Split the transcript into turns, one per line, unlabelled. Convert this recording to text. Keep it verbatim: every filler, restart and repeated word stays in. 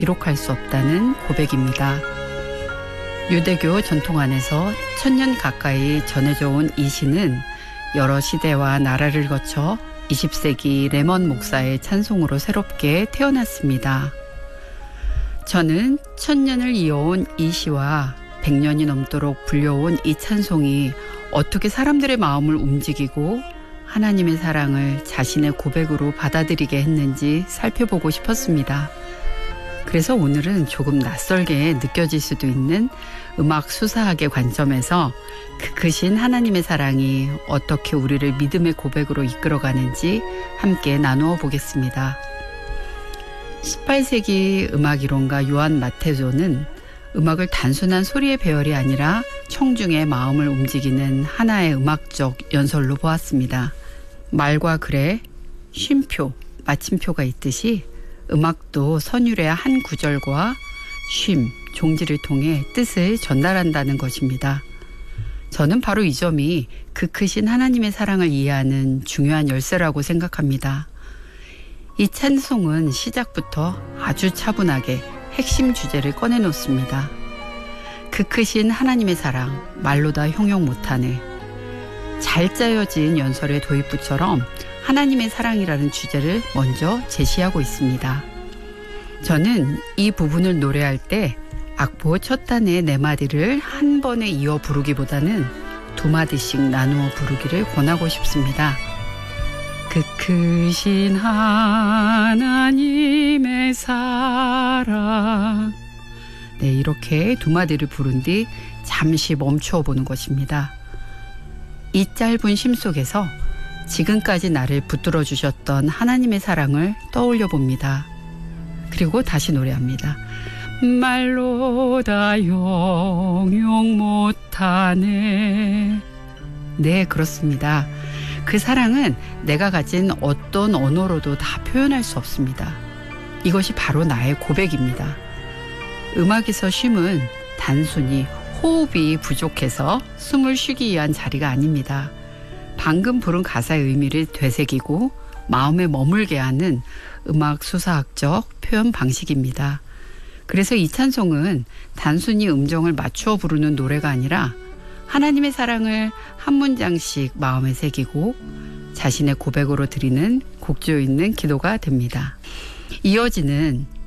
기록할 수 없다는 고백입니다. 유대교 전통 안에서 천년 가까이 전해져 온 이 시는 여러 시대와 나라를 거쳐 이십 세기 레먼 목사의 찬송으로 새롭게 태어났습니다. 저는 천년을 이어온 이 시와 백 년이 넘도록 불려온 이 찬송이 어떻게 사람들의 마음을 움직이고 하나님의 사랑을 자신의 고백으로 받아들이게 했는지 살펴보고 싶었습니다. 그래서 오늘은 조금 낯설게 느껴질 수도 있는 음악 수사학의 관점에서 그 크신 하나님의 사랑이 어떻게 우리를 믿음의 고백으로 이끌어가는지 함께 나누어 보겠습니다. 십팔 세기 음악 이론가 요한 마테조는 음악을 단순한 소리의 배열이 아니라 청중의 마음을 움직이는 하나의 음악적 연설로 보았습니다. 말과 글에 쉼표, 마침표가 있듯이 음악도 선율의 한 구절과 쉼, 종지를 통해 뜻을 전달한다는 것입니다. 저는 바로 이 점이 그 크신 하나님의 사랑을 이해하는 중요한 열쇠라고 생각합니다. 이 찬송은 시작부터 아주 차분하게 핵심 주제를 꺼내놓습니다. 그 크신 하나님의 사랑, 말로 다 형용 못하네. 잘 짜여진 연설의 도입부처럼 하나님의 사랑이라는 주제를 먼저 제시하고 있습니다. 저는 이 부분을 노래할 때 악보 첫 단의 네 마디를 한 번에 이어 부르기보다는 두 마디씩 나누어 부르기를 권하고 싶습니다. 그 크신 하나님의 사랑. 네, 이렇게 두 마디를 부른 뒤 잠시 멈추어 보는 것입니다. 이 짧은 쉼 속에서 지금까지 나를 붙들어 주셨던 하나님의 사랑을 떠올려 봅니다. 그리고 다시 노래합니다. 말로 다 형용 못하네. 네, 그렇습니다. 그 사랑은 내가 가진 어떤 언어로도 다 표현할 수 없습니다. 이것이 바로 나의 고백입니다. 음악에서 쉼은 단순히 호흡이 부족해서 숨을 쉬기 위한 자리가 아닙니다. 방금 부른 가사의 의미를 되새기고 마음에 머물게 하는 음악 수사학적 표현 방식입니다. 그래서 이 찬송은 단순히 음정을 맞추어 부르는 노래가 아니라 하나님의 사랑을 한 문장씩 마음에 새기고 자신의 고백으로 드리는 곡조 있는 기도가 됩니다. 이어지는